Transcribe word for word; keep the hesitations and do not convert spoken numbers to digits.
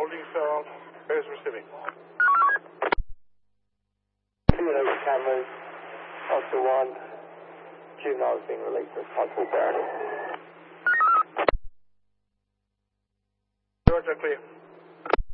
holding cell. Where's receiving? Two over cameras. Oscar one. Juveniles being released as possible bearing. Georgia clear.